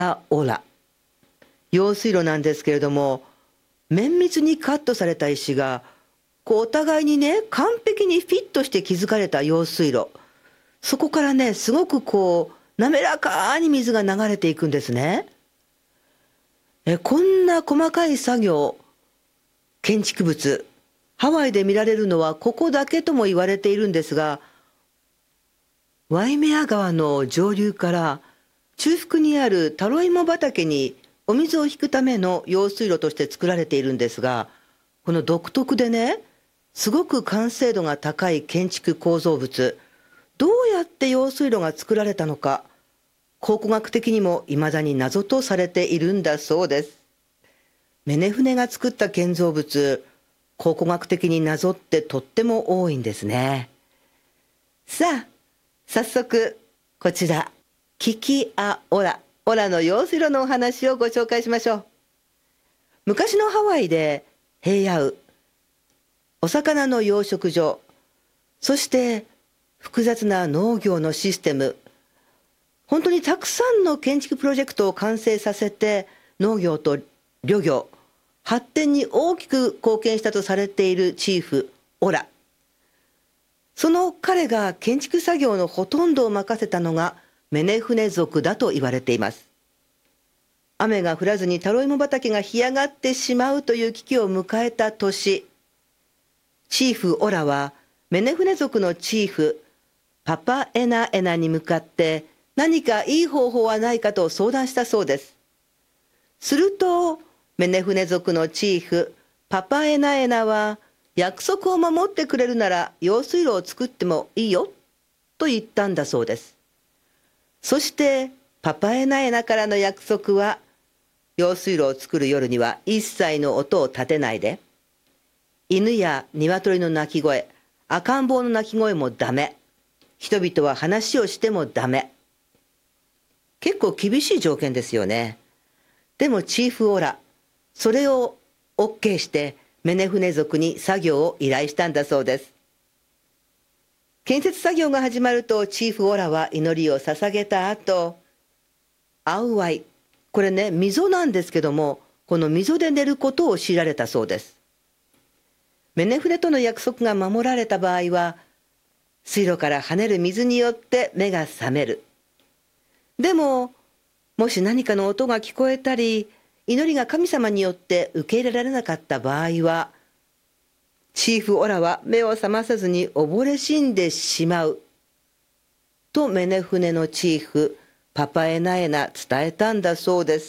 オラ。用水路なんですけれども、綿密にカットされた石が、お互いにね、完璧にフィットして築かれた用水路。そこからね、すごく滑らかに水が流れていくんですね。こんな細かい作業、建築物、ハワイで見られるのはここだけとも言われているんですが、ワイメア川の上流から中腹にあるタロイモ畑にお水を引くための用水路として作られているんですが、この独特でね、すごく完成度が高い建築構造物、どうやって用水路が作られたのか、考古学的にも未だに謎とされているんだそうです。メネフネが作った建造物、考古学的に謎ってとっても多いんですね。さあ、早速、こちら、キキアオラ、オラの用水路のお話をご紹介しましょう。昔のハワイで平野、お魚の養殖場、そして複雑な農業のシステム、本当にたくさんの建築プロジェクトを完成させて農業と漁業、発展に大きく貢献したとされているチーフ、オラ。その彼が建築作業のほとんどを任せたのがメネフネ族だと言われています。雨が降らずにタロイモ畑が干上がってしまうという危機を迎えた年、チーフ・オラはメネフネ族のチーフ、パパエナエナに向かって何かいい方法はないかと相談したそうです。すると、メネフネ族のチーフ、パパエナエナは、約束を守ってくれるなら用水路を作ってもいいよ、と言ったんだそうです。そして、パパエナエナからの約束は、用水路を作る夜には一切の音を立てないで、犬や鶏の鳴き声、赤ん坊の鳴き声もダメ。人々は話をしてもダメ。結構厳しい条件ですよね。でもチーフオラ、それを OK してメネフネ族に作業を依頼したんだそうです。建設作業が始まるとチーフオラは祈りを捧げた後、アウワイ、これね、溝なんですけども、この溝で寝ることを強いられたそうです。メネフネとの約束が守られた場合は、水路から跳ねる水によって目が覚める。でも、もし何かの音が聞こえたり、祈りが神様によって受け入れられなかった場合は、チーフオラは目を覚まさずに溺れ死んでしまう。とメネフネのチーフ、パパエナエナ伝えたんだそうです。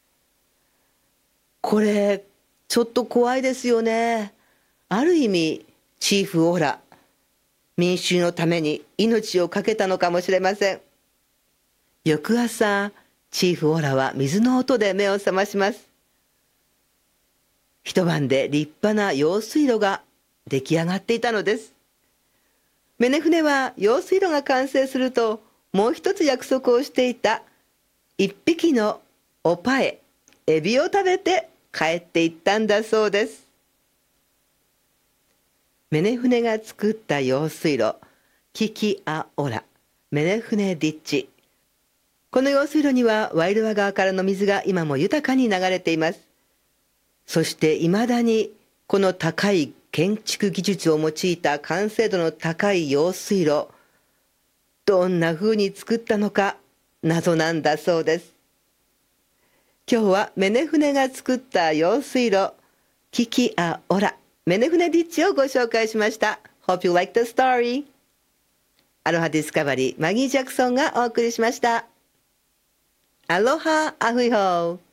これ、ちょっと怖いですよね。ある意味、チーフオラ、民衆のために命を懸けたのかもしれません。翌朝、チーフオラは水の音で目を覚まします。一晩で立派な用水路が出来上がっていたのです。メネフネは用水路が完成すると、もう一つ約束をしていた一匹のオパエ、エビを食べて帰っていったんだそうです。メネフネが作った用水路、キキアオラ、メネフネディッチ。この用水路にはワイルワ川からの水が今も豊かに流れています。そして未だにこの高い建築技術を用いた完成度の高い用水路、どんな風に作ったのか謎なんだそうです。今日はメネフネが作った用水路、キキアオラ、メネフネディッチをご紹介しました。Hope you like the story. アロハディスカバリー、マギー・ジャクソンがお送りしました。アロハ、アフイホー。